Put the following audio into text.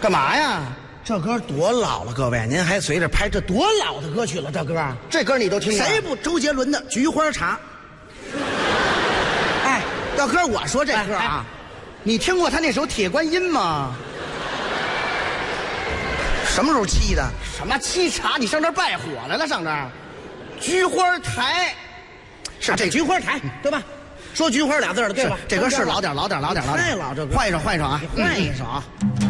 干嘛呀？这歌多老了，各位，您还随着拍，这多老的歌曲了，这歌，这歌你都听过？ 谁不？周杰伦的《菊花茶》。 哎，大哥，我说这歌啊，你听过他那首《铁观音》吗？ 什么时候沏的？ 什么沏茶？你上这儿拜火来了？上这儿，菊花台， 是这菊花台，对吧？ 说菊花俩字的，对吧？ 这歌是老点， 太老这歌， 换一首啊， 换一首啊。